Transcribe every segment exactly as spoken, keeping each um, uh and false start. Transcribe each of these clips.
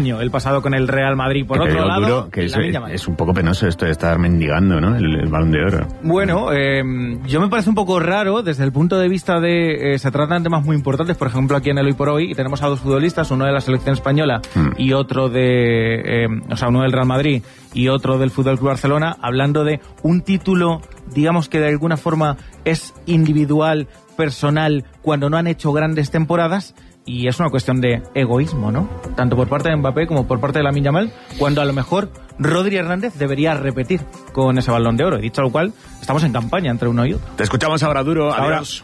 año, el pasado con el Real Madrid. Por que otro lado, duro, que es, es un poco penoso esto de estar mendigando, ¿no? El, el Balón de Oro. Bueno, eh, yo me parece un poco raro desde el punto de vista de... Eh, se tratan temas muy importantes, por ejemplo, aquí en el Hoy por Hoy, y tenemos a dos futbolistas, uno de la selección española hmm. y otro de... Eh, o sea, uno del Real Madrid y otro del Fútbol Club Barcelona, hablando de un título, digamos que de alguna forma es individual, personal, cuando no han hecho grandes temporadas, y es una cuestión de egoísmo, ¿no? Tanto por parte de Mbappé como por parte de Lamine Yamal, cuando a lo mejor Rodri Hernández debería repetir con ese Balón de Oro. Y dicho lo cual, estamos en campaña entre uno y otro. Te escuchamos ahora, Duro. Ahora. Adiós.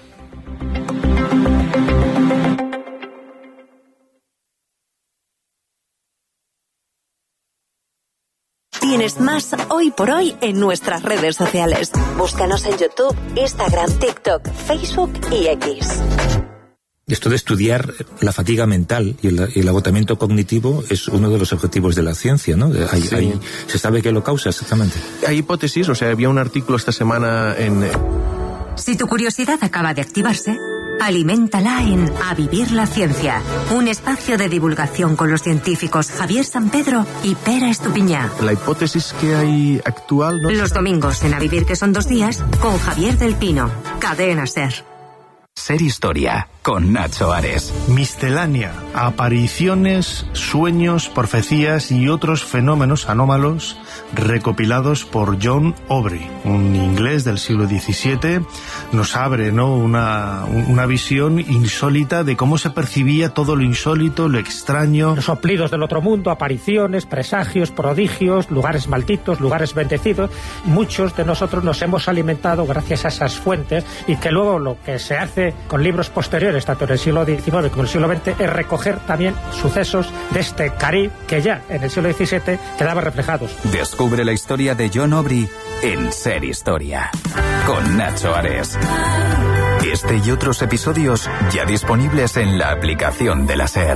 Tienes más Hoy por Hoy en nuestras redes sociales. Búscanos en YouTube, Instagram, TikTok, Facebook y X. Esto de estudiar la fatiga mental y el, y el agotamiento cognitivo es uno de los objetivos de la ciencia, ¿no? Hay, sí. hay, ¿Se sabe qué lo causa exactamente? Hay hipótesis, o sea, había un artículo esta semana en... Si tu curiosidad acaba de activarse, aliméntala en A Vivir la Ciencia, un espacio de divulgación con los científicos Javier Sampedro y Pera Estupiñá. La hipótesis que hay actual, ¿no? Los domingos en A Vivir, que son dos días, con Javier del Pino, Cadena Ser. Ser Historia, con Nacho Ares. Miscelánea, apariciones, sueños, profecías y otros fenómenos anómalos recopilados por John Aubrey, un inglés del siglo diecisiete. Nos abre, ¿no?, una, una visión insólita de cómo se percibía todo lo insólito, lo extraño. Los soplidos del otro mundo, apariciones, presagios, prodigios, lugares malditos, lugares bendecidos. Muchos de nosotros nos hemos alimentado gracias a esas fuentes, y que luego lo que se hace con libros posteriores, tanto en el siglo diecinueve como en el siglo veinte, es recoger también sucesos de este Caribe que ya en el siglo diecisiete quedaban reflejados. Descubre la historia de John Aubrey en Ser Historia, con Nacho Ares. Este y otros episodios ya disponibles en la aplicación de la Ser.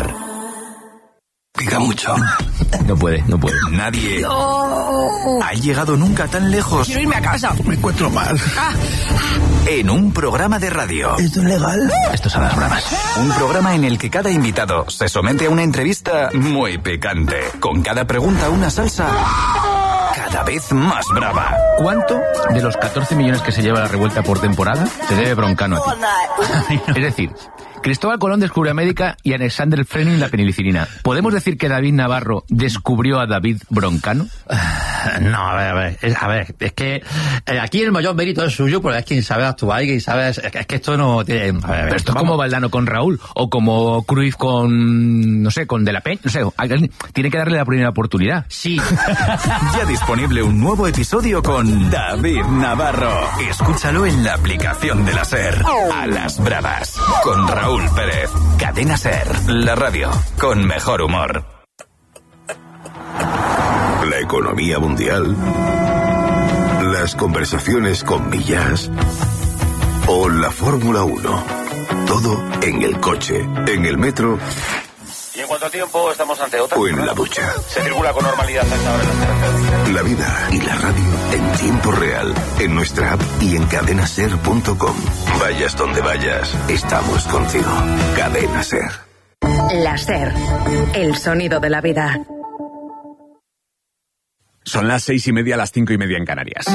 Pica mucho. No puede, no puede. Nadie no. ha llegado nunca tan lejos. Quiero irme a casa. Me encuentro mal. Ah. En un programa de radio. ¿Esto es legal? Estos son las bravas. Un programa en el que cada invitado se somete a una entrevista muy picante. Con cada pregunta una salsa cada vez más brava. ¿Cuánto de los catorce millones que se lleva la revuelta por temporada te debe Broncano a ti? Es decir, Cristóbal Colón descubrió América y Alexander Fleming la penicilina. ¿Podemos decir que David Navarro descubrió a David Broncano? No, a ver, a ver, es, a ver, es que eh, aquí el mayor mérito es suyo, porque es quien sabe actuar y sabe, es, es que esto no tiene... A ver, a ver, pero esto es vamos. como Valdano con Raúl, o como Cruyff con, no sé, con De la Peña, no sé, tiene que darle la primera oportunidad. Sí. Ya disponible un nuevo episodio con David Navarro. Escúchalo en la aplicación de la Ser. A las bravas, con Raúl Pérez. Cadena Ser, la radio con mejor humor. La economía mundial, las conversaciones con Millas o la Fórmula uno. Todo en el coche, en el metro. ¿Y en cuánto tiempo estamos ante otra? O en la ducha. Se circula con normalidad a esta hora en las carreteras. La vida y la radio en tiempo real, en nuestra app y en cadena ser punto com. Vayas donde vayas, estamos contigo. Cadena Ser. La Ser, el sonido de la vida. Son las seis y media, las cinco y media en Canarias.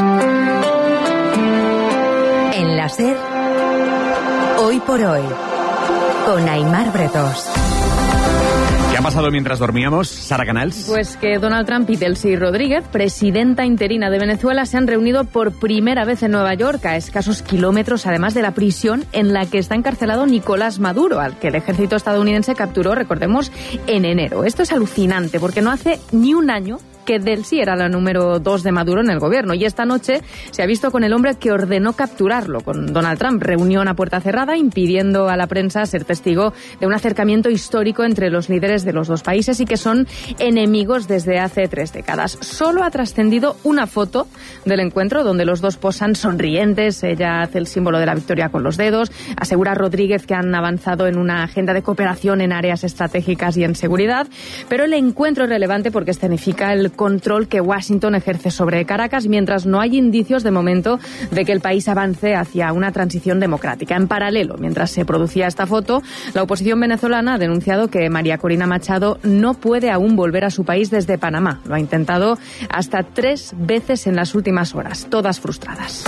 En la Ser, Hoy por Hoy, con Aimar Bretos. ¿Qué ha pasado mientras dormíamos, Sara Canals? Pues que Donald Trump y Delcy Rodríguez, presidenta interina de Venezuela, se han reunido por primera vez en Nueva York, a escasos kilómetros además de la prisión en la que está encarcelado Nicolás Maduro, al que el ejército estadounidense capturó, recordemos, en enero. Esto es alucinante porque no hace ni un año que Delcy era la número dos de Maduro en el gobierno, y esta noche se ha visto con el hombre que ordenó capturarlo, con Donald Trump. Reunión a puerta cerrada, impidiendo a la prensa ser testigo de un acercamiento histórico entre los líderes de los dos países y que son enemigos desde hace tres décadas. Solo ha trascendido una foto del encuentro donde los dos posan sonrientes. Ella hace el símbolo de la victoria con los dedos. Asegura Rodríguez que han avanzado en una agenda de cooperación en áreas estratégicas y en seguridad, pero el encuentro es relevante porque escenifica el el control que Washington ejerce sobre Caracas, mientras no hay indicios de momento de que el país avance hacia una transición democrática. En paralelo, mientras se producía esta foto, la oposición venezolana ha denunciado que María Corina Machado no puede aún volver a su país desde Panamá. Lo ha intentado hasta tres veces en las últimas horas, todas frustradas.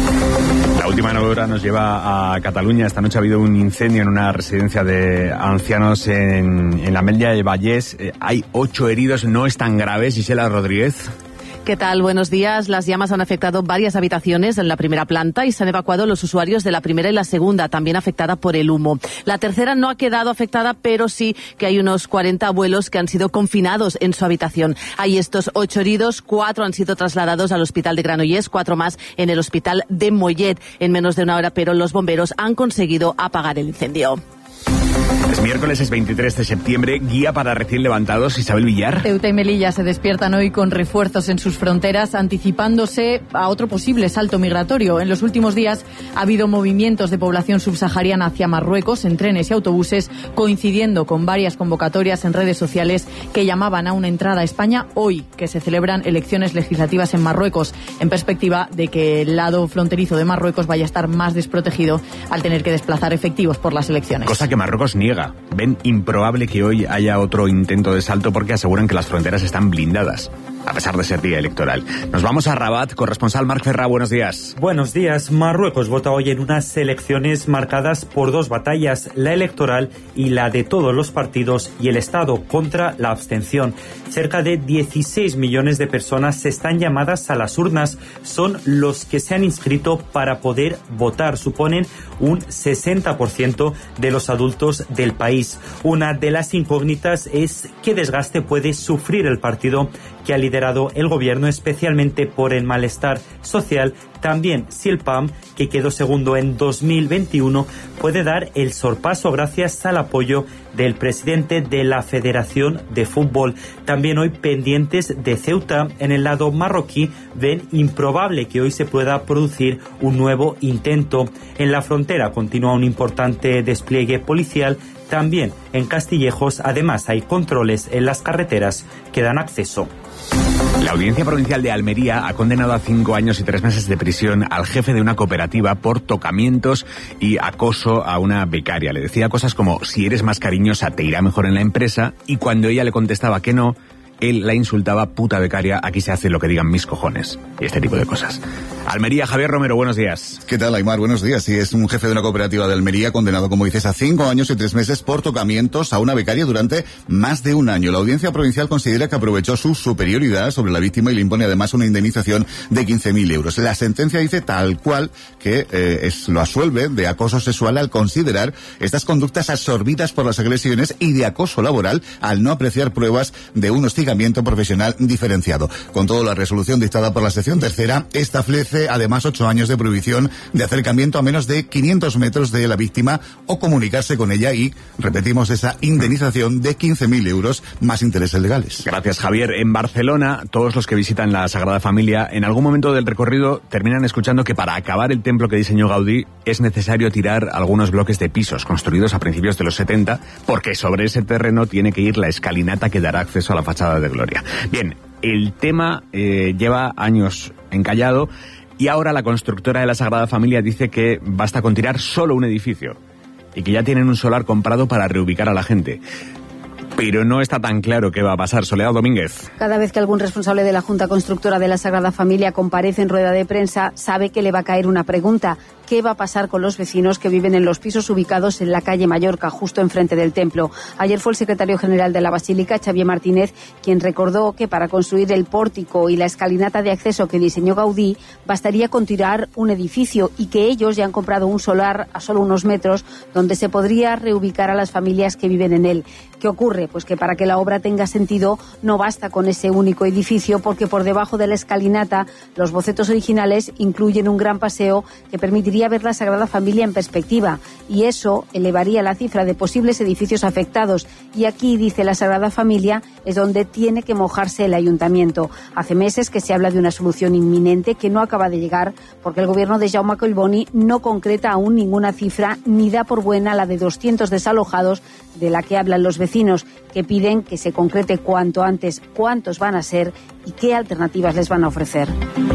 La última hora nos lleva a Cataluña. Esta noche ha habido un incendio en una residencia de ancianos en, en la Ametlla de Vallés. Eh, hay ocho heridos, no están graves. Gisela Rodríguez. ¿Qué tal? Buenos días. Las llamas han afectado varias habitaciones en la primera planta y se han evacuado los usuarios de la primera y la segunda, también afectada por el humo. La tercera no ha quedado afectada, pero sí que hay unos cuarenta abuelos que han sido confinados en su habitación. Hay estos ocho heridos, cuatro han sido trasladados al hospital de Granollers, cuatro más en el hospital de Mollet en menos de una hora, pero los bomberos han conseguido apagar el incendio. Es miércoles, es veintitrés de septiembre, guía para recién levantados. Isabel Villar. Ceuta y Melilla se despiertan hoy con refuerzos en sus fronteras, anticipándose a otro posible salto migratorio. En los últimos días ha habido movimientos de población subsahariana hacia Marruecos en trenes y autobuses, coincidiendo con varias convocatorias en redes sociales que llamaban a una entrada a España hoy, que se celebran elecciones legislativas en Marruecos, en perspectiva de que el lado fronterizo de Marruecos vaya a estar más desprotegido al tener que desplazar efectivos por las elecciones. Cosa que Marruecos niega. Ven improbable que hoy haya otro intento de salto porque aseguran que las fronteras están blindadas, a pesar de ser día electoral. Nos vamos a Rabat. Corresponsal Marc Ferrà, buenos días. Buenos días. Marruecos vota hoy en unas elecciones marcadas por dos batallas, la electoral y la de todos los partidos y el Estado contra la abstención. Cerca de dieciséis millones de personas están llamadas a las urnas. Son los que se han inscrito para poder votar. Suponen un sesenta por ciento de los adultos del país. Una de las incógnitas es qué desgaste puede sufrir el partido que ha liderado el gobierno, especialmente por el malestar social. También si el P A M, que quedó segundo en dos mil veintiuno, puede dar el sorpaso gracias al apoyo del presidente de la Federación de Fútbol. También hoy pendientes de Ceuta. En el lado marroquí ven improbable que hoy se pueda producir un nuevo intento. En la frontera continúa un importante despliegue policial. También en Castillejos, además, hay controles en las carreteras que dan acceso. La Audiencia Provincial de Almería ha condenado a cinco años y tres meses de prisión al jefe de una cooperativa por tocamientos y acoso a una becaria. Le decía cosas como: si eres más cariñosa te irá mejor en la empresa, y cuando ella le contestaba que no, él la insultaba: puta becaria, aquí se hace lo que digan mis cojones. Y este tipo de cosas. Almería, Javier Romero, buenos días. ¿Qué tal, Aymar? Buenos días. Sí, es un jefe de una cooperativa de Almería condenado, como dices, a cinco años y tres meses por tocamientos a una becaria durante más de un año. La Audiencia Provincial considera que aprovechó su superioridad sobre la víctima y le impone además una indemnización de quince mil euros. La sentencia dice tal cual que eh, es, lo absuelve de acoso sexual al considerar estas conductas absorbidas por las agresiones y de acoso laboral al no apreciar pruebas de un hostigamiento profesional diferenciado. Con todo, la resolución dictada por la sección tercera establece además ocho años de prohibición de acercamiento a menos de quinientos metros de la víctima o comunicarse con ella y, repetimos, esa indemnización de quince mil euros más intereses legales. Gracias, Javier. En Barcelona, todos los que visitan la Sagrada Familia en algún momento del recorrido terminan escuchando que para acabar el templo que diseñó Gaudí es necesario tirar algunos bloques de pisos construidos a principios de los setenta, porque sobre ese terreno tiene que ir la escalinata que dará acceso a la fachada de Gloria. Bien, el tema eh, lleva años encallado. Y ahora la constructora de la Sagrada Familia dice que basta con tirar solo un edificio y que ya tienen un solar comprado para reubicar a la gente. Pero no está tan claro qué va a pasar. Soledad Domínguez. Cada vez que algún responsable de la Junta Constructora de la Sagrada Familia comparece en rueda de prensa, sabe que le va a caer una pregunta. ¿Qué va a pasar con los vecinos que viven en los pisos ubicados en la calle Mallorca, justo enfrente del templo? Ayer fue el secretario general de la Basílica, Xavier Martínez, quien recordó que para construir el pórtico y la escalinata de acceso que diseñó Gaudí, bastaría con tirar un edificio y que ellos ya han comprado un solar a solo unos metros donde se podría reubicar a las familias que viven en él. ¿Qué ocurre? Pues que para que la obra tenga sentido no basta con ese único edificio, porque por debajo de la escalinata los bocetos originales incluyen un gran paseo que permitiría sería ver la Sagrada Familia en perspectiva, y eso elevaría la cifra de posibles edificios afectados. Y aquí, dice la Sagrada Familia, es donde tiene que mojarse el ayuntamiento. Hace meses que se habla de una solución inminente que no acaba de llegar, porque el gobierno de Jaume Collboni no concreta aún ninguna cifra ni da por buena la de doscientos desalojados de la que hablan los vecinos, que piden que se concrete cuanto antes cuántos van a ser y qué alternativas les van a ofrecer.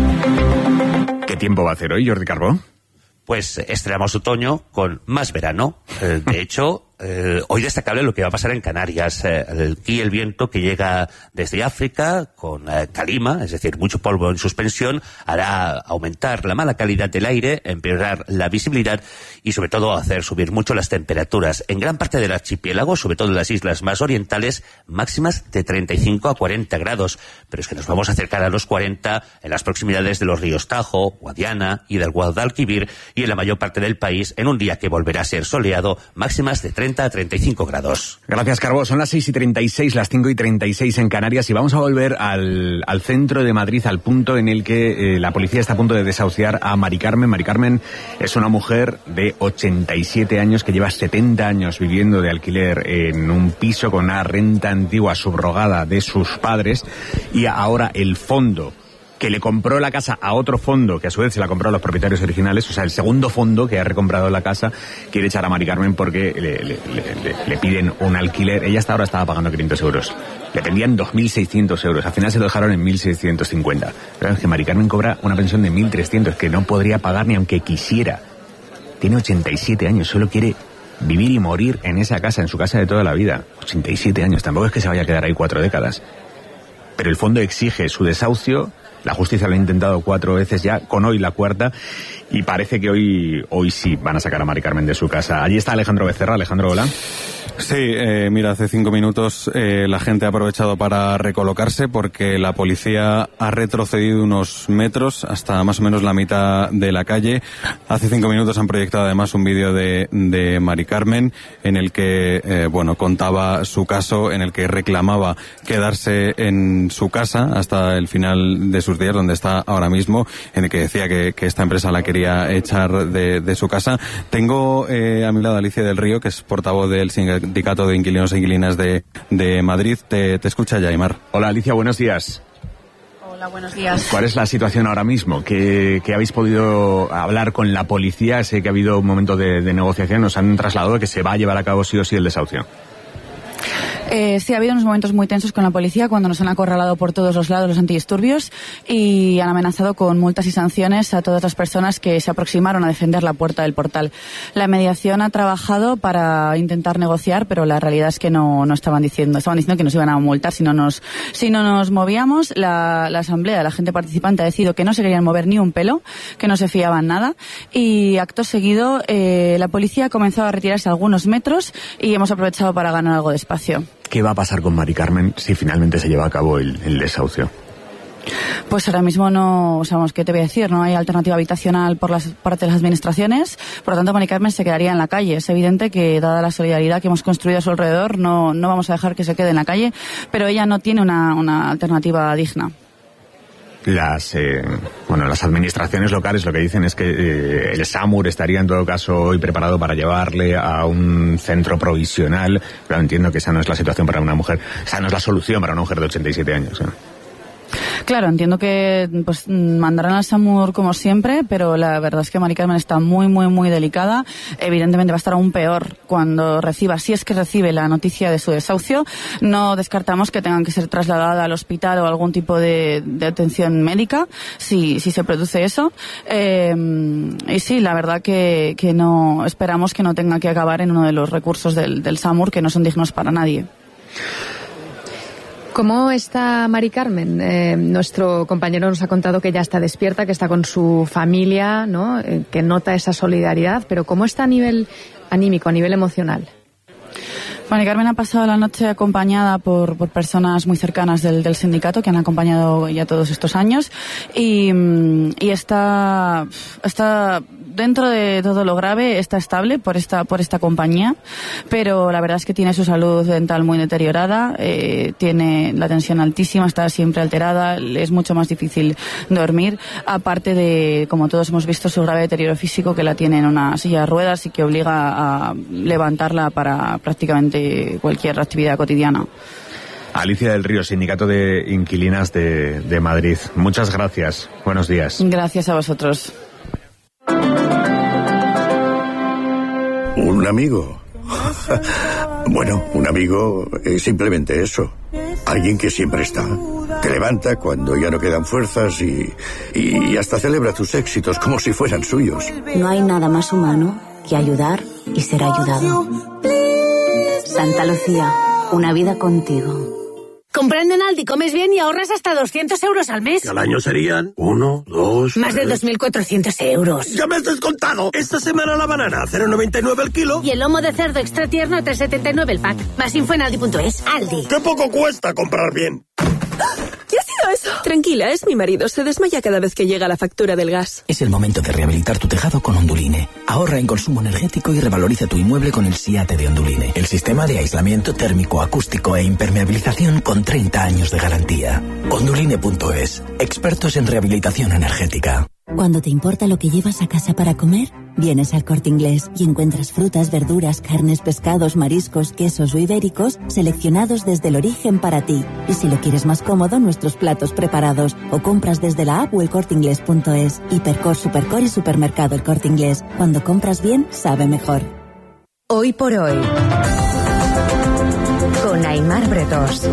¿Qué tiempo va a hacer hoy, Jordi Carbó? Pues estrenamos otoño con más verano. Eh, de hecho, eh, hoy destacable lo que va a pasar en Canarias. Eh, aquí el viento que llega desde África con eh, calima, es decir, mucho polvo en suspensión, hará aumentar la mala calidad del aire, empeorar la visibilidad y sobre todo hacer subir mucho las temperaturas. En gran parte del archipiélago, sobre todo en las islas más orientales, máximas de treinta y cinco a cuarenta grados. Pero es que nos vamos a acercar a los cuarenta en las proximidades de los ríos Tajo, Guadiana y del Guadalquivir, y en la mayor parte del país en un día que volverá a ser soleado, máximas de treinta a treinta y cinco grados. Gracias, Carbó. Son las seis y treinta y seis, las cinco y treinta y seis en Canarias, y vamos a volver al, al centro de Madrid, al punto en el que eh, la policía está a punto de desahuciar a Mari Carmen. Mari Carmen es una mujer de ochenta y siete años que lleva setenta años viviendo de alquiler en un piso con una renta antigua subrogada de sus padres, y ahora el fondo que le compró la casa a otro fondo, que a su vez se la compró a los propietarios originales, o sea, el segundo fondo que ha recomprado la casa, quiere echar a Mari Carmen porque le, le, le, le piden un alquiler. Ella hasta ahora estaba pagando quinientos euros. Le pedían dos mil seiscientos euros. Al final se lo dejaron en mil seiscientos cincuenta. Pero es que Mari Carmen cobra una pensión de mil trescientos, que no podría pagar ni aunque quisiera. Tiene ochenta y siete años, solo quiere vivir y morir en esa casa, en su casa de toda la vida. ochenta y siete años, tampoco es que se vaya a quedar ahí cuatro décadas. Pero el fondo exige su desahucio. La justicia lo ha intentado cuatro veces ya, con hoy la cuarta, y parece que hoy hoy sí van a sacar a Mari Carmen de su casa. Allí está Alejandro Becerra. Alejandro, hola. Sí, eh, mira, hace cinco minutos eh, la gente ha aprovechado para recolocarse porque la policía ha retrocedido unos metros hasta más o menos la mitad de la calle. Hace cinco minutos han proyectado además un vídeo de, de Mari Carmen en el que, eh, bueno, contaba su caso, en el que reclamaba quedarse en su casa hasta el final de sus días, donde está ahora mismo, en el que decía que, que esta empresa la quería echar de, de su casa. Tengo eh, a mi lado a Alicia del Río, que es portavoz del Sindicato de Inquilinos e Inquilinas de, de Madrid. Te, te escucha ya, Aymar. Hola, Alicia, buenos días. Hola, buenos días. ¿Cuál es la situación ahora mismo? ¿Qué, qué habéis podido hablar con la policía? Sé que ha habido un momento de, de negociación. Nos han trasladado que se va a llevar a cabo sí o sí el desahucio. Eh, sí, ha habido unos momentos muy tensos con la policía cuando nos han acorralado por todos los lados los antidisturbios y han amenazado con multas y sanciones a todas las personas que se aproximaron a defender la puerta del portal. La mediación ha trabajado para intentar negociar, pero la realidad es que no, no estaban diciendo, estaban diciendo que nos iban a multar si no nos, si no nos movíamos. La, la asamblea, la gente participante ha decidido que no se querían mover ni un pelo, que no se fiaban nada, y acto seguido eh, la policía ha comenzado a retirarse algunos metros y hemos aprovechado para ganar algo de espacio. ¿Qué va a pasar con Mari Carmen si finalmente se lleva a cabo el, el desahucio? Pues ahora mismo no sabemos qué te voy a decir, no hay alternativa habitacional por las parte de las administraciones, por lo tanto Mari Carmen se quedaría en la calle. Es evidente que, dada la solidaridad que hemos construido a su alrededor, no, no vamos a dejar que se quede en la calle, pero ella no tiene una, una alternativa digna. Las eh, bueno las administraciones locales lo que dicen es que eh, el SAMUR estaría en todo caso hoy preparado para llevarle a un centro provisional, pero entiendo que esa no es la situación para una mujer, esa no es la solución para una mujer de ochenta y siete años, ¿eh? Claro, entiendo que pues mandarán al SAMUR como siempre, pero la verdad es que Mari Carmen está muy, muy, muy delicada. Evidentemente va a estar aún peor cuando reciba, si es que recibe la noticia de su desahucio. No descartamos que tengan que ser trasladada al hospital o algún tipo de, de atención médica, si, si se produce eso. Eh, y sí, la verdad que, que no, esperamos que no tenga que acabar en uno de los recursos del, del SAMUR, que no son dignos para nadie. ¿Cómo está Mari Carmen? Eh, nuestro compañero nos ha contado que ya está despierta, que está con su familia, ¿no? Eh, que nota esa solidaridad, pero ¿cómo está a nivel anímico, a nivel emocional? Mari Carmen ha pasado la noche acompañada por, por personas muy cercanas del, del sindicato que han acompañado ya todos estos años y, y está, está dentro de todo lo grave está estable por esta por esta compañía, pero la verdad es que tiene su salud dental muy deteriorada, eh, tiene la tensión altísima, está siempre alterada, es mucho más difícil dormir, aparte de, como todos hemos visto, su grave deterioro físico, que la tiene en una silla de ruedas y que obliga a levantarla para prácticamente cualquier actividad cotidiana. Alicia del Río, Sindicato de Inquilinas de, de Madrid. Muchas gracias. Buenos días. Gracias a vosotros. Un amigo. Bueno, un amigo es simplemente eso. Alguien que siempre está. Te levanta cuando ya no quedan fuerzas y, y hasta celebra tus éxitos como si fueran suyos. No hay nada más humano que ayudar y ser ayudado. Santa Lucía, una vida contigo. Comprando en Aldi comes bien y ahorras hasta doscientos euros al mes. Y al año serían uno, dos... Más de dos mil cuatrocientos euros. ¡Ya me has descontado! Esta semana la banana a cero coma noventa y nueve el kilo. Y el lomo de cerdo extra tierno a tres coma setenta y nueve el pack. Más info en aldi punto es. Aldi. ¡Qué poco cuesta comprar bien! ¿Qué ha sido eso? Tranquila, es mi marido. Se desmaya cada vez que llega la factura del gas. Es el momento de rehabilitar tu tejado con Onduline. Ahorra en consumo energético y revaloriza tu inmueble con el SIATE de Onduline. El sistema de aislamiento térmico, acústico e impermeabilización con treinta años de garantía. Onduline punto es. Expertos en rehabilitación energética. Cuando te importa lo que llevas a casa para comer, vienes al Corte Inglés y encuentras frutas, verduras, carnes, pescados, mariscos, quesos o ibéricos seleccionados desde el origen para ti. Y si lo quieres más cómodo, nuestros platos preparados. O compras desde la app o el corte inglés punto es. Hipercor, Supercor y Supermercado El Corte Inglés. Cuando compras bien, sabe mejor. Hoy por hoy, con Aimar Bretos.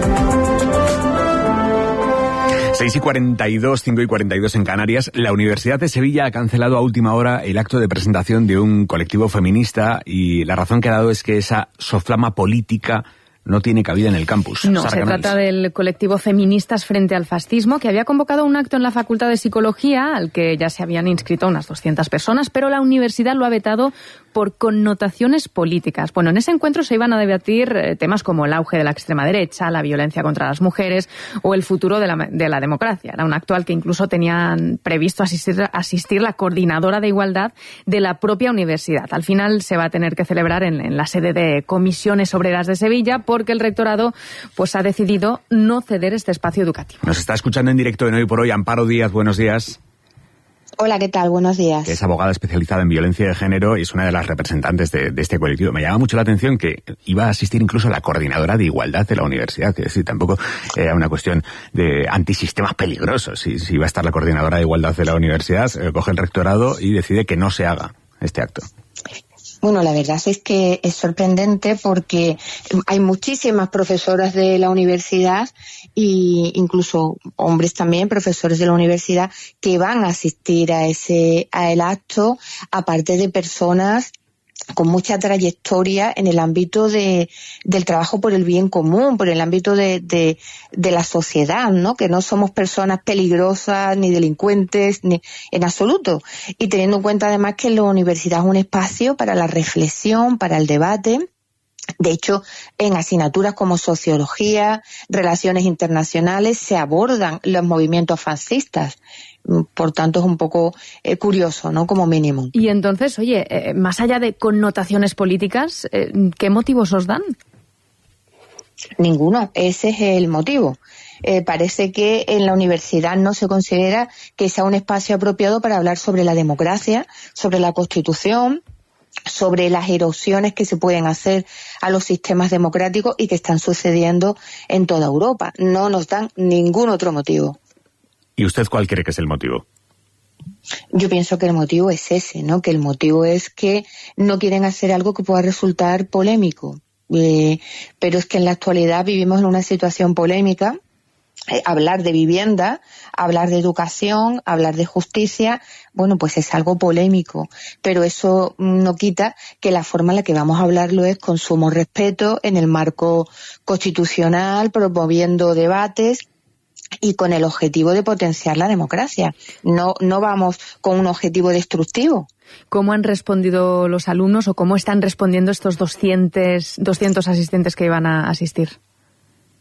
seis y cuarenta y dos, cinco y cuarenta y dos en Canarias. La Universidad de Sevilla ha cancelado a última hora el acto de presentación de un colectivo feminista y la razón que ha dado es que esa soflama política no tiene cabida en el campus. No, Sara se Canals. trata del colectivo Feministas frente al Fascismo, que había convocado un acto en la Facultad de Psicología, al que ya se habían inscrito unas doscientas personas, pero la universidad lo ha vetado por connotaciones políticas. Bueno, en ese encuentro se iban a debatir eh, temas como el auge de la extrema derecha, la violencia contra las mujeres o el futuro de la, de la democracia. Era un acto al que incluso tenían previsto asistir, asistir la coordinadora de igualdad de la propia universidad. Al final se va a tener que celebrar en, en la sede de Comisiones Obreras de Sevilla, porque el rectorado pues ha decidido no ceder este espacio educativo. Nos está escuchando en directo en Hoy por Hoy Amparo Díaz. Buenos días. Hola, ¿qué tal? Buenos días. Que es abogada especializada en violencia de género y es una de las representantes de, de este colectivo. Me llama mucho la atención que iba a asistir incluso la coordinadora de igualdad de la universidad, que es decir, tampoco era una cuestión de antisistemas peligrosos. Si, si iba a estar la coordinadora de igualdad de la universidad, eh, coge el rectorado y decide que no se haga este acto. Bueno, la verdad es que es sorprendente porque hay muchísimas profesoras de la universidad e incluso hombres también, profesores de la universidad, que van a asistir a ese a el acto, aparte de personas con mucha trayectoria en el ámbito de del trabajo por el bien común, por el ámbito de, de, de la sociedad, ¿no? Que no somos personas peligrosas ni delincuentes ni en absoluto. Y teniendo en cuenta además que la universidad es un espacio para la reflexión, para el debate. De hecho, en asignaturas como sociología, relaciones internacionales, se abordan los movimientos fascistas. Por tanto, es un poco eh, curioso, ¿no? Como mínimo. Y entonces, oye, eh, más allá de connotaciones políticas, eh, ¿qué motivos os dan? Ninguno. Ese es el motivo. Eh, parece que en la universidad no se considera que sea un espacio apropiado para hablar sobre la democracia, sobre la Constitución, sobre las erosiones que se pueden hacer a los sistemas democráticos y que están sucediendo en toda Europa. No nos dan ningún otro motivo. ¿Y usted cuál cree que es el motivo? Yo pienso que el motivo es ese, ¿no? Que el motivo es que no quieren hacer algo que pueda resultar polémico. Eh, pero es que en la actualidad vivimos en una situación polémica. Eh, hablar de vivienda, hablar de educación, hablar de justicia, bueno, pues es algo polémico, pero eso no quita que la forma en la que vamos a hablarlo es con sumo respeto, en el marco constitucional, promoviendo debates y con el objetivo de potenciar la democracia. No, no vamos con un objetivo destructivo. ¿Cómo han respondido los alumnos o cómo están respondiendo estos doscientos, doscientos asistentes que iban a asistir?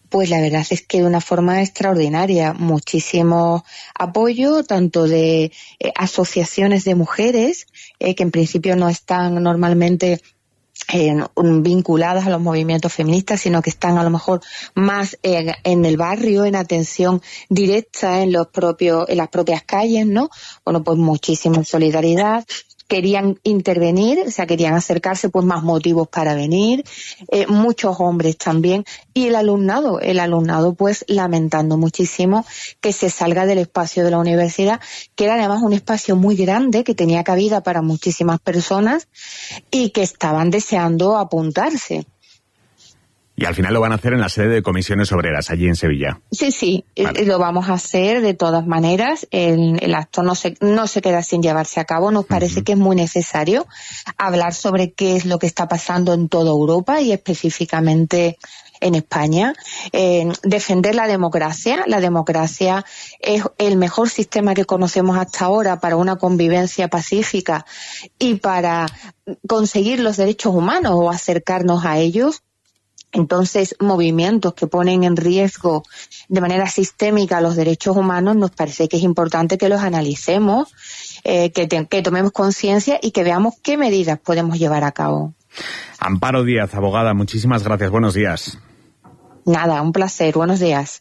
pues la verdad es que de una forma extraordinaria. Muchísimo apoyo, tanto de eh, asociaciones de mujeres, eh, que en principio no están normalmente Eh, vinculadas a los movimientos feministas, sino que están a lo mejor más eh, en el barrio, en atención directa en los propios, en las propias calles, ¿no? Bueno, pues muchísima solidaridad. Querían intervenir, o sea, querían acercarse, pues más motivos para venir, eh, muchos hombres también, y el alumnado, el alumnado pues lamentando muchísimo que se salga del espacio de la universidad, que era además un espacio muy grande, que tenía cabida para muchísimas personas y que estaban deseando apuntarse. Y al final lo van a hacer en la sede de Comisiones Obreras, allí en Sevilla. Sí, sí, vale. Lo vamos a hacer de todas maneras. El, el acto no se, no se queda sin llevarse a cabo. Nos parece uh-huh. que es muy necesario hablar sobre qué es lo que está pasando en toda Europa y específicamente en España. Eh, defender la democracia. La democracia es el mejor sistema que conocemos hasta ahora para una convivencia pacífica y para conseguir los derechos humanos o acercarnos a ellos. Entonces, movimientos que ponen en riesgo de manera sistémica los derechos humanos, nos parece que es importante que los analicemos, eh, que, te, que tomemos conciencia y que veamos qué medidas podemos llevar a cabo. Amparo Díaz, abogada, muchísimas gracias. Buenos días. Nada, un placer. Buenos días.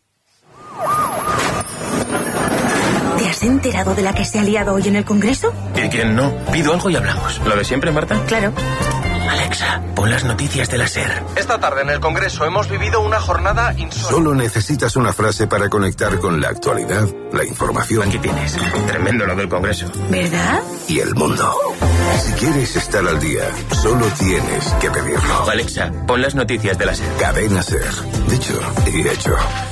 ¿Te has enterado de la que se ha liado hoy en el Congreso? ¿Y quién no? Pido algo y hablamos. ¿Lo de siempre, Marta? Claro. Alexa, pon las noticias de la SER. Esta tarde en el Congreso hemos vivido una jornada insólita. Solo necesitas una frase para conectar con la actualidad, la información. Aquí tienes. Tremendo lo del Congreso. ¿Verdad? Y el mundo. Si quieres estar al día, solo tienes que pedirlo. Alexa, pon las noticias de la SER. Cadena SER. Dicho y hecho.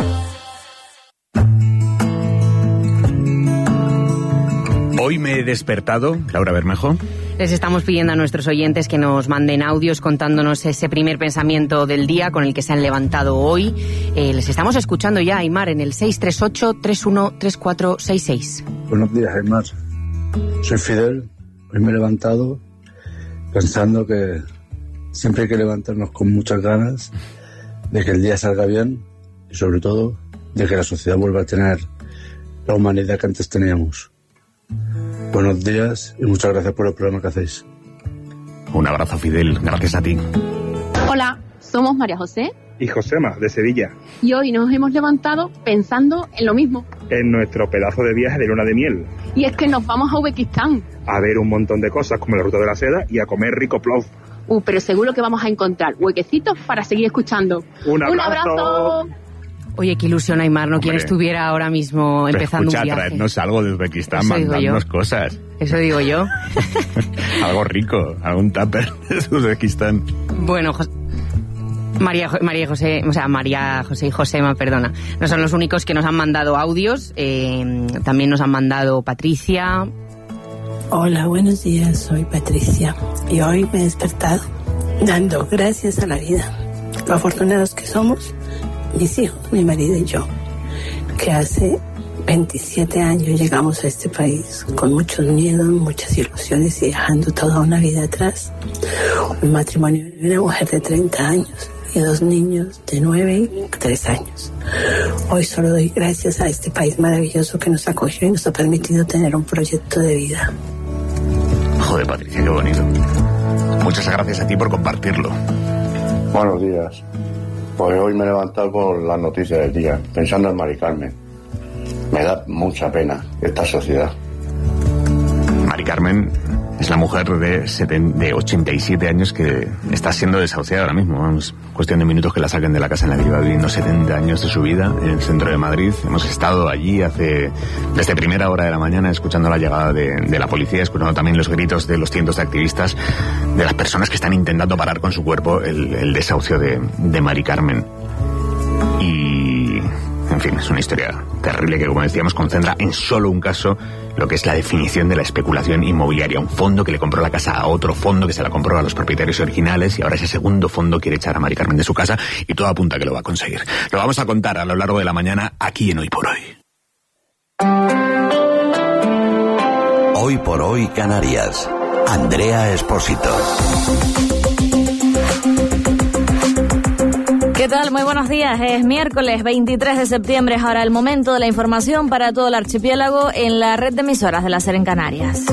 Hoy me he despertado, Laura Bermejo. Les estamos pidiendo a nuestros oyentes que nos manden audios contándonos ese primer pensamiento del día con el que se han levantado hoy. Eh, les estamos escuchando ya, Aymar, en el seis tres ocho, tres uno tres cuatro seis seis. Buenos días, Aymar. Soy Fidel. Hoy me he levantado pensando que siempre hay que levantarnos con muchas ganas de que el día salga bien y, sobre todo, de que la sociedad vuelva a tener la humanidad que antes teníamos. Buenos días y muchas gracias por el programa que hacéis. Un abrazo, Fidel. Gracias a ti. Hola, somos María José y Josema, de Sevilla. Y hoy nos hemos levantado pensando en lo mismo. En nuestro pedazo de viaje de luna de miel. Y es que nos vamos a Uzbekistán. A ver un montón de cosas como la Ruta de la Seda y a comer rico plov. Uh, pero seguro que vamos a encontrar huequecitos para seguir escuchando. ¡Un abrazo! ¡Un abrazo! Oye, qué ilusión, Aymar, ¿no? Quien estuviera ahora mismo empezando escucha, un viaje. traernos algo de Uzbekistán, mandarnos cosas. Eso digo yo. Algo rico, algún tupper de Uzbekistán. Bueno, Jos- María, María José, o sea, María José y Josema, perdona. No son los únicos que nos han mandado audios. Eh, también nos han mandado Patricia. Hola, buenos días, soy Patricia. Y hoy me he despertado dando gracias a la vida. Lo afortunados que somos, mis hijos, mi marido y yo, que hace veintisiete años llegamos a este país con muchos miedos, muchas ilusiones y dejando toda una vida atrás. Un matrimonio de una mujer de treinta años y dos niños de nueve y tres años. Hoy solo doy gracias a este país maravilloso que nos acogió y nos ha permitido tener un proyecto de vida. Joder, Patricia, qué bonito. Muchas gracias a ti por compartirlo. Buenos días. Pues hoy me he levantado con las noticias del día, pensando en Mari Carmen. Me da mucha pena esta sociedad. Mari Carmen es la mujer de, setenta, de ochenta y siete años que está siendo desahuciada ahora mismo. Vamos, cuestión de minutos que la saquen de la casa en la que iba viviendo setenta años de su vida en el centro de Madrid. Hemos estado allí hace desde primera hora de la mañana escuchando la llegada de, de la policía, escuchando también los gritos de los cientos de activistas, de las personas que están intentando parar con su cuerpo el, el desahucio de, de Mari Carmen. Y, en fin, es una historia terrible que, como decíamos, concentra en solo un caso lo que es la definición de la especulación inmobiliaria. Un fondo que le compró la casa a otro fondo que se la compró a los propietarios originales y ahora ese segundo fondo quiere echar a Mari Carmen de su casa y todo apunta a que lo va a conseguir. Lo vamos a contar a lo largo de la mañana aquí en Hoy por Hoy. Hoy por Hoy Canarias. Andrea Espósito. ¿Qué ¿Qué tal? Muy buenos días. Es miércoles veintitrés de septiembre. Es ahora el momento de la información para todo el archipiélago en la red de emisoras de la SER en Canarias.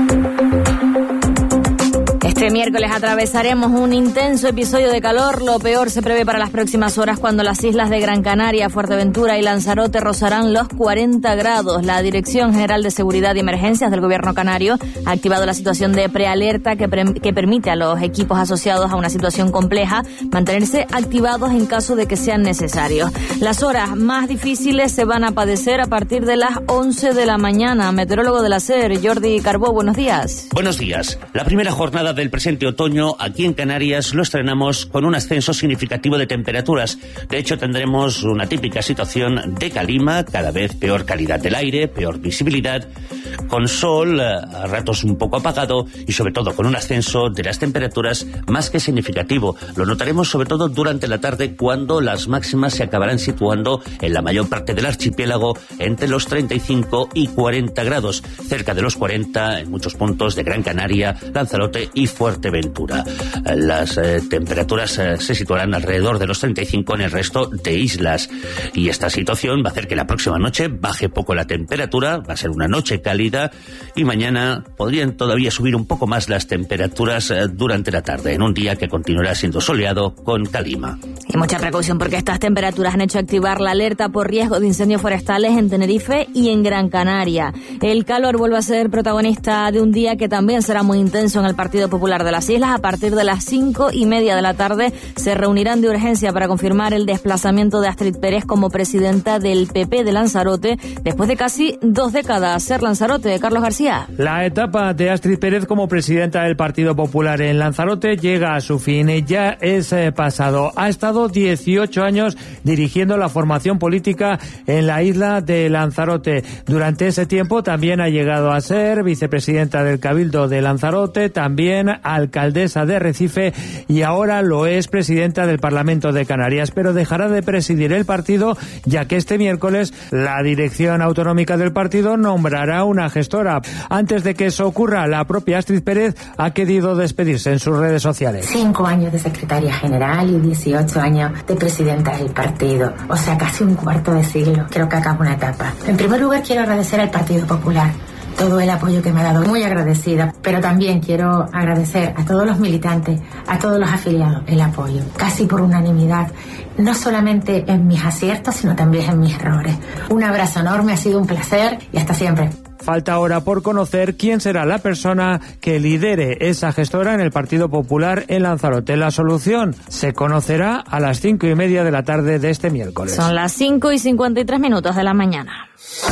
Este miércoles atravesaremos un intenso episodio de calor. Lo peor se prevé para las próximas horas cuando las islas de Gran Canaria, Fuerteventura y Lanzarote rozarán los cuarenta grados. La Dirección General de Seguridad y Emergencias del Gobierno canario ha activado la situación de prealerta que, pre que permite a los equipos asociados a una situación compleja mantenerse activados en caso de que sean necesarios. Las horas más difíciles se van a padecer a partir de las once de la mañana. Meteorólogo de la SER, Jordi Carbó, buenos días. Buenos días. La primera jornada del presente otoño aquí en Canarias lo estrenamos con un ascenso significativo de temperaturas. De hecho, tendremos una típica situación de calima, cada vez peor calidad del aire, peor visibilidad, con sol a ratos un poco apagado y sobre todo con un ascenso de las temperaturas más que significativo. Lo notaremos sobre todo durante la tarde, cuando las máximas se acabarán situando en la mayor parte del archipiélago entre los treinta y cinco y cuarenta grados, cerca de los cuarenta en muchos puntos de Gran Canaria, Lanzarote y Fuerteventura. Las eh, temperaturas eh, se situarán alrededor de los treinta y cinco en el resto de islas, y esta situación va a hacer que la próxima noche baje poco la temperatura. Va a ser una noche cálida y mañana podrían todavía subir un poco más las temperaturas eh, durante la tarde, en un día que continuará siendo soleado con calima. Y mucha precaución, porque estas temperaturas han hecho activar la alerta por riesgo de incendios forestales en Tenerife y en Gran Canaria. El calor vuelve a ser protagonista de un día que también será muy intenso en el Partido Popular de las Islas. A partir de las cinco y media de la tarde se reunirán de urgencia para confirmar el desplazamiento de Astrid Pérez como presidenta del P P de Lanzarote después de casi dos décadas. Ser Lanzarote, Carlos García. La etapa de Astrid Pérez como presidenta del Partido Popular en Lanzarote llega a su fin. Ya es eh, pasado. Ha estado dieciocho años dirigiendo la formación política en la isla de Lanzarote. Durante ese tiempo también ha llegado a ser vicepresidenta del Cabildo de Lanzarote, también alcaldesa de Recife, y ahora lo es presidenta del Parlamento de Canarias, pero dejará de presidir el partido, ya que este miércoles la dirección autonómica del partido nombrará una gestora. Antes de que eso ocurra, la propia Astrid Pérez ha querido despedirse en sus redes sociales. Cinco años de secretaria general y dieciocho años de presidenta del partido, o sea, casi un cuarto de siglo. Creo que acabo una etapa. En primer lugar, quiero agradecer al Partido Popular todo el apoyo que me ha dado, muy agradecida, pero también quiero agradecer a todos los militantes, a todos los afiliados, el apoyo, casi por unanimidad, no solamente en mis aciertos, sino también en mis errores. Un abrazo enorme, ha sido un placer y hasta siempre. Falta ahora por conocer quién será la persona que lidere esa gestora en el Partido Popular en Lanzarote. La solución se conocerá a las cinco y media de la tarde de este miércoles. Son las cinco y cincuenta y tres minutos de la mañana.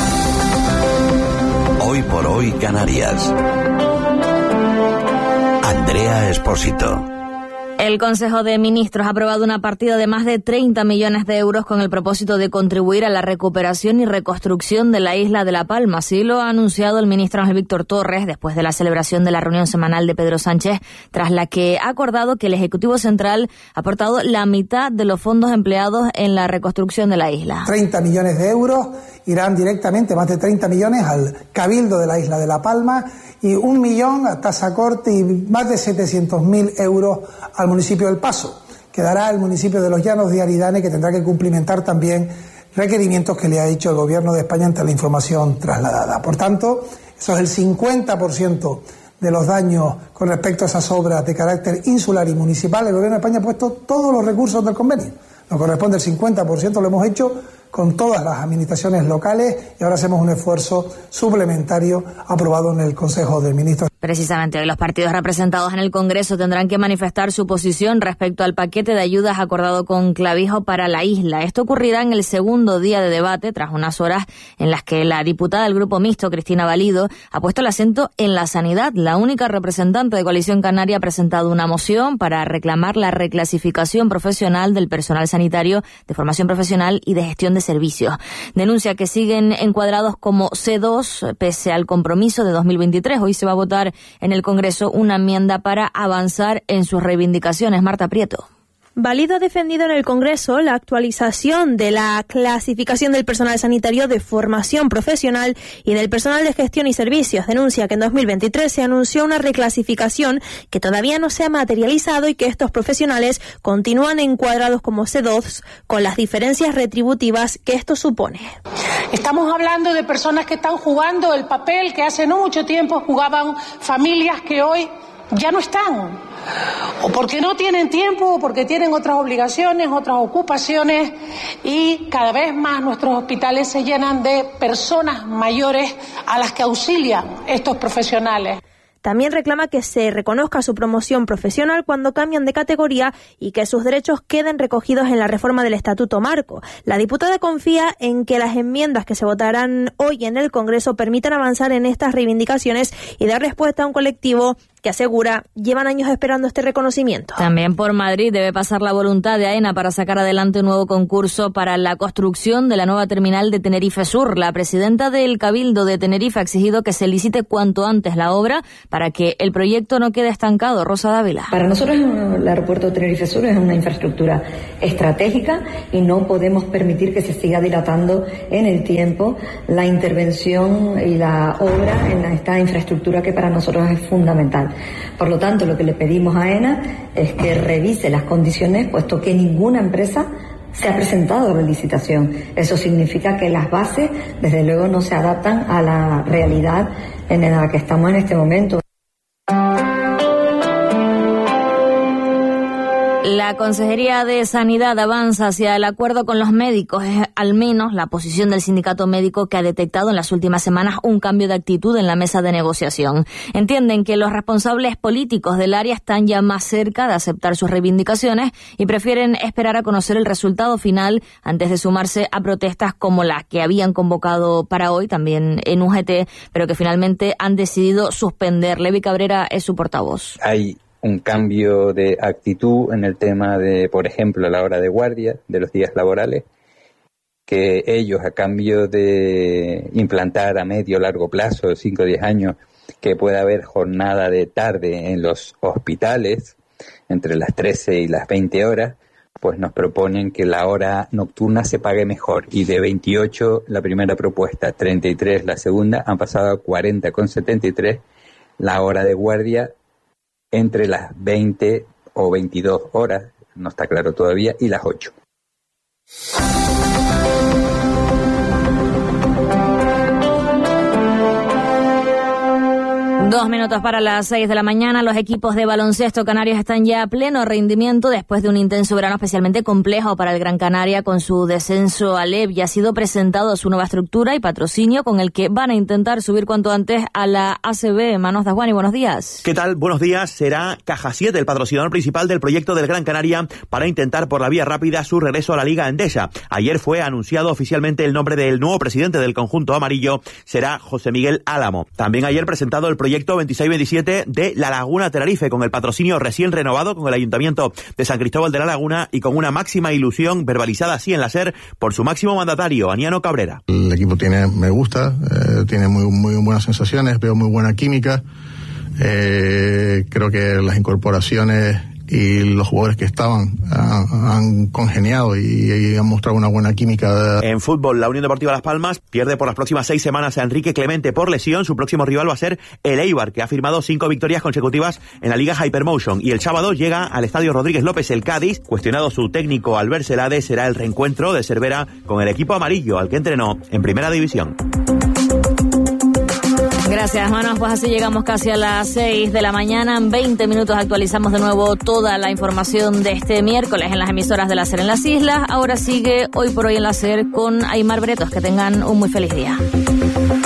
Hoy por hoy Canarias. Andrea Espósito. El Consejo de Ministros ha aprobado una partida de más de treinta millones de euros con el propósito de contribuir a la recuperación y reconstrucción de la isla de La Palma. Así lo ha anunciado el ministro Ángel Víctor Torres después de la celebración de la reunión semanal de Pedro Sánchez, tras la que ha acordado que el Ejecutivo Central ha aportado la mitad de los fondos empleados en la reconstrucción de la isla. treinta millones de euros irán directamente, más de treinta millones, al Cabildo de la isla de La Palma, y un millón a tasa corte y más de setecientos mil euros al municipio del Paso. Quedará el municipio de Los Llanos de Aridane, que tendrá que cumplimentar también requerimientos que le ha hecho el Gobierno de España ante la información trasladada. Por tanto, eso es el cincuenta por ciento de los daños con respecto a esas obras de carácter insular y municipal. El Gobierno de España ha puesto todos los recursos del convenio. Nos corresponde el cincuenta por ciento, lo hemos hecho con todas las administraciones locales, y ahora hacemos un esfuerzo suplementario aprobado en el Consejo de Ministros. Precisamente hoy los partidos representados en el Congreso tendrán que manifestar su posición respecto al paquete de ayudas acordado con Clavijo para la isla. Esto ocurrirá en el segundo día de debate, tras unas horas en las que la diputada del Grupo Mixto, Cristina Valido, ha puesto el acento en la sanidad. La única representante de Coalición Canaria ha presentado una moción para reclamar la reclasificación profesional del personal sanitario de formación profesional y de gestión de servicios. Denuncia que siguen encuadrados como C dos pese al compromiso de dos mil veintitrés. Hoy se va a votar en el Congreso una enmienda para avanzar en sus reivindicaciones. Marta Prieto. Valido ha defendido en el Congreso la actualización de la clasificación del personal sanitario de formación profesional y del personal de gestión y servicios. Denuncia que en dos mil veintitrés se anunció una reclasificación que todavía no se ha materializado y que estos profesionales continúan encuadrados como C dos con las diferencias retributivas que esto supone. Estamos hablando de personas que están jugando el papel que hace no mucho tiempo jugaban familias que hoy ya no están, o porque no tienen tiempo, o porque tienen otras obligaciones, otras ocupaciones, y cada vez más nuestros hospitales se llenan de personas mayores a las que auxilian estos profesionales. También reclama que se reconozca su promoción profesional cuando cambian de categoría y que sus derechos queden recogidos en la reforma del Estatuto Marco. La diputada confía en que las enmiendas que se votarán hoy en el Congreso permitan avanzar en estas reivindicaciones y dar respuesta a un colectivo que asegura llevan años esperando este reconocimiento. También por Madrid debe pasar la voluntad de AENA para sacar adelante un nuevo concurso para la construcción de la nueva terminal de Tenerife Sur. La presidenta del Cabildo de Tenerife ha exigido que se licite cuanto antes la obra para que el proyecto no quede estancado. Rosa Dávila. Para nosotros el aeropuerto de Tenerife Sur es una infraestructura estratégica y no podemos permitir que se siga dilatando en el tiempo la intervención y la obra en esta infraestructura que para nosotros es fundamental. Por lo tanto, lo que le pedimos a AENA es que revise las condiciones, puesto que ninguna empresa se ha presentado a la licitación. Eso significa que las bases, desde luego, no se adaptan a la realidad en la que estamos en este momento. La Consejería de Sanidad avanza hacia el acuerdo con los médicos. Es al menos la posición del sindicato médico que ha detectado en las últimas semanas un cambio de actitud en la mesa de negociación. Entienden que los responsables políticos del área están ya más cerca de aceptar sus reivindicaciones y prefieren esperar a conocer el resultado final antes de sumarse a protestas como la que habían convocado para hoy, también en U G T, pero que finalmente han decidido suspender. Levi Cabrera es su portavoz. Hay un cambio de actitud en el tema de, por ejemplo, la hora de guardia, de los días laborales, que ellos, a cambio de implantar a medio o largo plazo, cinco o diez años, que pueda haber jornada de tarde en los hospitales, entre las trece y las veinte horas, pues nos proponen que la hora nocturna se pague mejor. Y de veintiocho la primera propuesta, treinta y tres la segunda, han pasado a cuarenta con setenta y tres la hora de guardia entre las veinte o veintidós horas, no está claro todavía, y las ocho. Dos minutos para las seis de la mañana. Los equipos de baloncesto canarios están ya a pleno rendimiento después de un intenso verano especialmente complejo para el Gran Canaria con su descenso a L E V. Ya ha sido presentado su nueva estructura y patrocinio con el que van a intentar subir cuanto antes a la A C B. Manos Dasguani, buenos días. ¿Qué tal? Buenos días. Será Caja siete el patrocinador principal del proyecto del Gran Canaria para intentar por la vía rápida su regreso a la Liga Endesa. Ayer fue anunciado oficialmente el nombre del nuevo presidente del conjunto amarillo. Será José Miguel Álamo. También ayer presentado el proyecto veintiséis veintisiete de La Laguna Tenerife, con el patrocinio recién renovado con el Ayuntamiento de San Cristóbal de la Laguna y con una máxima ilusión verbalizada así en la SER por su máximo mandatario, Aniano Cabrera. El equipo tiene, me gusta, eh, tiene muy, muy buenas sensaciones, veo muy buena química, eh, creo que las incorporaciones y los jugadores que estaban han, han congeniado y, y han mostrado una buena química. En fútbol, la Unión Deportiva Las Palmas pierde por las próximas seis semanas a Enrique Clemente por lesión. Su próximo rival va a ser el Eibar, que ha firmado cinco victorias consecutivas en la Liga Hypermotion. Y el sábado llega al Estadio Rodríguez López el Cádiz. Cuestionado su técnico Albert Celade, será el reencuentro de Cervera con el equipo amarillo, al que entrenó en Primera División. Gracias, manos. Pues así llegamos casi a las seis de la mañana. En veinte minutos actualizamos de nuevo toda la información de este miércoles en las emisoras de la SER en las islas. Ahora sigue Hoy por Hoy en la SER con Aymar Bretos. Que tengan un muy feliz día.